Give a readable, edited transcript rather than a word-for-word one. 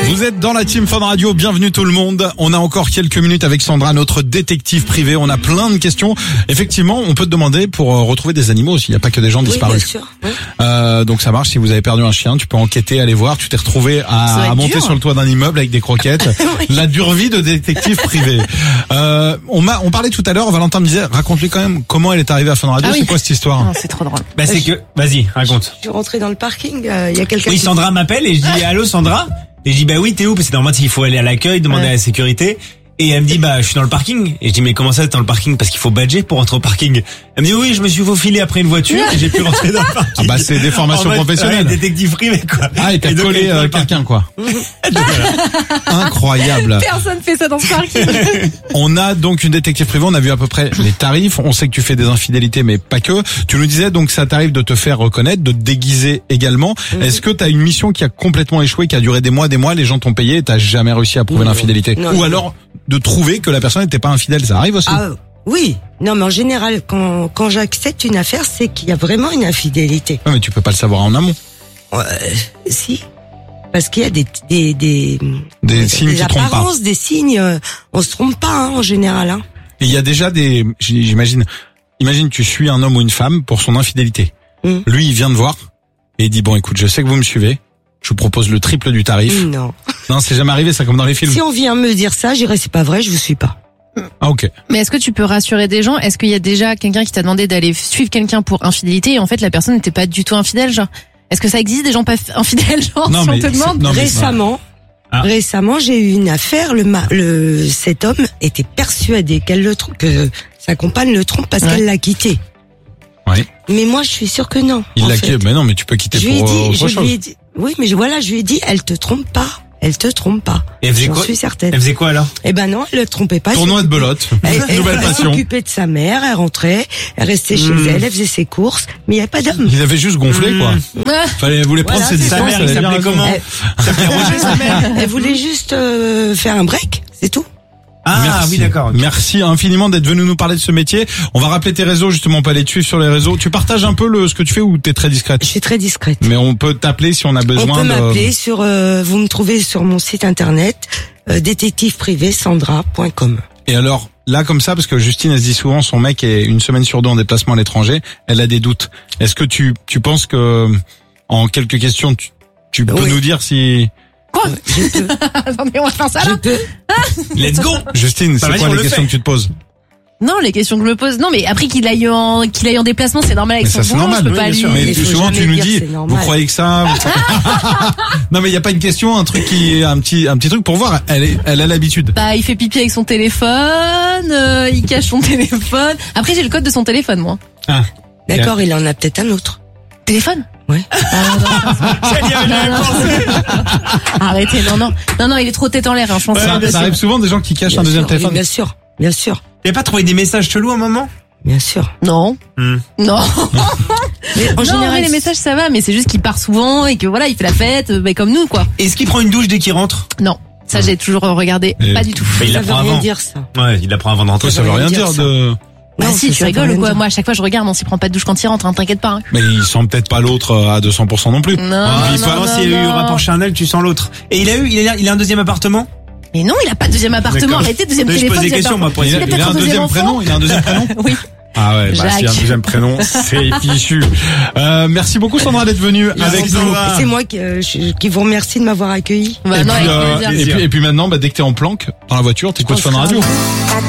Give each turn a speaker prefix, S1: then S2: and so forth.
S1: Vous êtes dans la team Fun Radio, bienvenue tout le monde. On a encore quelques minutes avec Sandra, notre détective privé. On a plein de questions. Effectivement, on peut te demander pour retrouver des animaux aussi. Il n'y a pas que des gens disparus.
S2: Oui, bien sûr. Oui.
S1: Donc ça marche. Si vous avez perdu un chien, tu peux enquêter, aller voir. Tu t'es retrouvé à monter sur le toit d'un immeuble avec des croquettes. Oui. La dure vie de détective privé. On parlait tout à l'heure. Valentin me disait, raconte-lui quand même comment elle est arrivée à Fun Radio. C'est quoi cette histoire?
S3: Non, c'est trop drôle.
S4: C'est que, vas-y, raconte.
S2: Je suis rentrée dans le parking. Il y a quelqu'un.
S4: Oui, Sandra m'appelle et je dis allô Sandra. Et je dis oui, t'es où? Parce que normalement il faut aller à l'accueil, demander à la sécurité. Et elle me dit je suis dans le parking. Et je dis mais comment ça t'es dans le parking? Parce qu'il faut badger pour rentrer au parking. Elle me dit oui, je me suis faufilé après une voiture et j'ai pu rentrer dans le parking.
S1: C'est des formations professionnelles.
S4: Détective privé quoi.
S1: Et t'as collé quelqu'un quoi. Incroyable.
S3: Personne fait ça dans ce parking.
S1: On a donc une détective privée, on a vu à peu près les tarifs, on sait que tu fais des infidélités mais pas que. Tu nous disais donc ça t'arrive de te faire reconnaître, de te déguiser également. Est-ce que t'as une mission qui a complètement échoué, qui a duré des mois, les gens t'ont payé et t'as jamais réussi à prouver l'infidélité? Ou alors de trouver que la personne n'était pas infidèle, ça arrive aussi?
S2: Oui. Non, mais en général, quand j'accepte une affaire, c'est qu'il y a vraiment une infidélité.
S1: Ouais, mais tu peux pas le savoir en amont.
S2: Si. Parce qu'il y a des
S1: signes qui trompent pas.
S2: Des signes, on se trompe pas, en général,
S1: Et il y a déjà imagine tu suis un homme ou une femme pour son infidélité. Lui, il vient te voir et il dit écoute, je sais que vous me suivez. Je vous propose le triple du tarif.
S2: Non.
S1: Non, c'est jamais arrivé, ça, comme dans les films.
S2: Si on vient me dire ça, je dirais c'est pas vrai, je vous suis pas.
S1: Ah, ok.
S3: Mais est-ce que tu peux rassurer des gens? Est-ce qu'il y a déjà quelqu'un qui t'a demandé d'aller suivre quelqu'un pour infidélité et en fait la personne n'était pas du tout infidèle, genre? Est-ce que ça existe des gens pas infidèles, genre, si on te demande?
S2: Récemment, j'ai eu une affaire, cet homme était persuadé que sa compagne le trompe parce qu'elle l'a quitté.
S1: Ouais.
S2: Mais moi, je suis sûre que non.
S1: Il l'a quitté, mais non, mais tu peux quitter pour autre chose.
S2: Oui, mais je lui ai dit, elle te trompe pas. Elle te trompe pas.
S4: Et elle faisait
S2: quoi? Je suis certaine.
S4: Elle faisait quoi alors?
S2: Non, elle le trompait pas.
S1: Tournoi de belote. Nouvelle passion.
S2: Elle s'occupait de sa mère, elle rentrait, elle restait chez elle faisait ses courses, mais il n'y avait pas d'homme.
S1: Il avait juste gonflé, quoi. Elle voulait prendre ses distances.
S4: Sa mère, il s'appelait comment? S'appelait Roger, sa mère.
S2: Elle voulait juste faire un break, c'est tout.
S1: Merci.
S4: Oui, d'accord. Okay.
S1: Merci infiniment d'être venu nous parler de ce métier. On va rappeler tes réseaux, justement, on peut aller te suivre sur les réseaux. Tu partages un peu ce que tu fais ou t'es très discrète?
S2: Je suis très discrète.
S1: Mais on peut t'appeler si on a besoin.
S2: On peut m'appeler vous me trouvez sur mon site internet, détectiveprivé-sandra.com.
S1: Et alors, là, comme ça, parce que Justine, elle se dit souvent, son mec est une semaine sur deux en déplacement à l'étranger, elle a des doutes. Est-ce que tu penses que, en quelques questions, tu peux nous dire si...
S3: Quoi? Attendez, on va faire ça là.
S4: Let's go.
S1: Justine, c'est quoi les questions que tu te poses?
S3: Non, les questions que je me pose. Non, mais après qu'il aille en déplacement, c'est normal avec son
S1: c'est normal.
S3: Je peux pas lui.
S1: Mais souvent tu nous dis, vous croyez que ça? Non, mais il y a pas une question, un petit truc pour voir. Elle a l'habitude.
S3: Il fait pipi avec son téléphone, il cache son téléphone. Après, j'ai le code de son téléphone, moi.
S2: D'accord, il en a peut-être un autre.
S3: Téléphone?
S2: Ouais.
S3: Arrêtez, non, il est trop tête en l'air, je pense.
S1: Ça arrive souvent des gens qui cachent un deuxième téléphone.
S2: Bien sûr.
S4: T'avais pas trouvé des messages chelous à un moment?
S2: Bien sûr.
S3: Non. Non.
S2: Mais en général,
S3: les messages ça va, mais c'est juste qu'il part souvent et que voilà, il fait la fête, comme nous, quoi.
S4: Est-ce qu'il prend une douche dès qu'il rentre?
S3: Non. Ça, j'ai toujours regardé. Pas du tout.
S4: Il
S2: ça veut rien dire, ça.
S4: Ouais, il l'apprend avant de rentrer.
S1: Ça veut rien dire de...
S3: Non, si, tu rigoles ou quoi? Moi, à chaque fois, je regarde, on s'y prend pas de douche quand il rentre, t'inquiète pas.
S1: Mais il sent peut-être pas l'autre à 200% non plus.
S3: Non,
S4: s'il y a eu un rapport charnel, tu sens l'autre. Et il a un deuxième appartement?
S3: Mais non, il a pas de deuxième appartement. Arrêtez, deuxième téléphone.
S4: Je pose des questions, moi, pour
S1: il a un deuxième prénom? Il a un deuxième prénom?
S3: Oui.
S1: Ah ouais, s'il y a un deuxième prénom, c'est fichu. Merci beaucoup Sandra d'être venue avec nous.
S2: C'est moi qui vous remercie de m'avoir accueilli.
S1: Et puis maintenant, dès que t'es en planque dans la voiture, t'écoutes Fun Radio.